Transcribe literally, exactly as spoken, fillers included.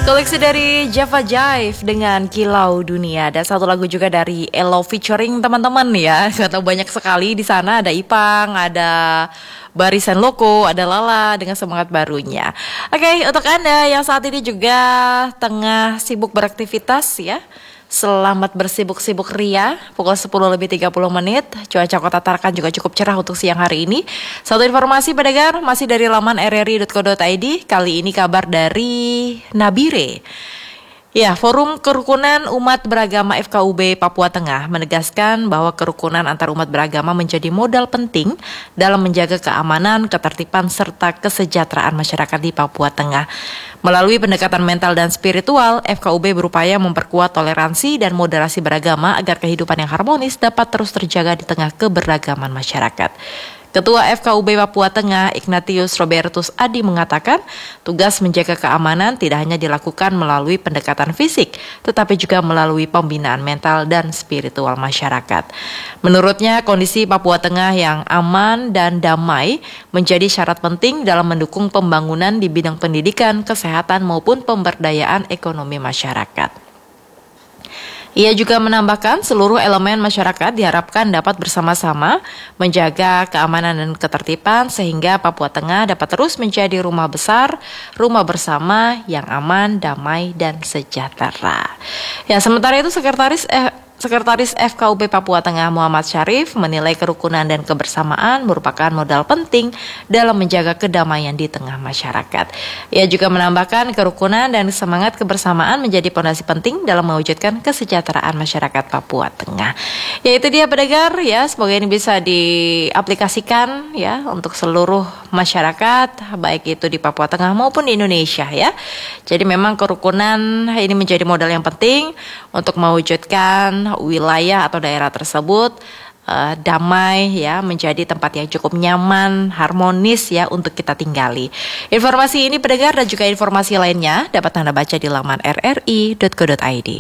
Koleksi dari Java Jive dengan Kilau Dunia. Ada satu lagu juga dari Elo featuring teman-teman ya. Gak tahu banyak sekali di sana. Ada Ipang, ada Barisan Loko, ada Lala dengan semangat barunya. Oke, untuk Anda yang saat ini juga tengah sibuk beraktivitas ya, selamat bersibuk-sibuk ria. Pukul sepuluh lebih tiga puluh menit. Cuaca Kota Tarakan juga cukup cerah untuk siang hari ini. Satu informasi pendengar masih dari laman r r i dot co dot i d. Kali ini kabar dari Nabire. Ya, Forum Kerukunan Umat Beragama F K U B Papua Tengah menegaskan bahwa kerukunan antar umat beragama menjadi modal penting dalam menjaga keamanan, ketertiban, serta kesejahteraan masyarakat di Papua Tengah. Melalui pendekatan mental dan spiritual, F K U B berupaya memperkuat toleransi dan moderasi beragama agar kehidupan yang harmonis dapat terus terjaga di tengah keberagaman masyarakat. Ketua F K U B Papua Tengah, Ignatius Robertus Adi mengatakan, tugas menjaga keamanan tidak hanya dilakukan melalui pendekatan fisik, tetapi juga melalui pembinaan mental dan spiritual masyarakat. Menurutnya, kondisi Papua Tengah yang aman dan damai menjadi syarat penting dalam mendukung pembangunan di bidang pendidikan, kesehatan, maupun pemberdayaan ekonomi masyarakat. Ia juga menambahkan seluruh elemen masyarakat diharapkan dapat bersama-sama menjaga keamanan dan ketertiban sehingga Papua Tengah dapat terus menjadi rumah besar, rumah bersama yang aman, damai, dan sejahtera. Ya, sementara itu Sekretaris eh, Sekretaris F K U B Papua Tengah Muhammad Syarif menilai kerukunan dan kebersamaan merupakan modal penting dalam menjaga kedamaian di tengah masyarakat. Ia juga menambahkan kerukunan dan semangat kebersamaan menjadi fondasi penting dalam mewujudkan kesejahteraan masyarakat Papua Tengah. Ya, itu dia pendengar ya, semoga ini bisa diaplikasikan ya untuk seluruh masyarakat baik itu di Papua Tengah maupun di Indonesia ya. Jadi memang kerukunan ini menjadi modal yang penting untuk mewujudkan wilayah atau daerah tersebut uh, damai ya, menjadi tempat yang cukup nyaman, harmonis ya untuk kita tinggali. Informasi ini pendengar dan juga informasi lainnya dapat Anda baca di laman r r i dot co dot i d.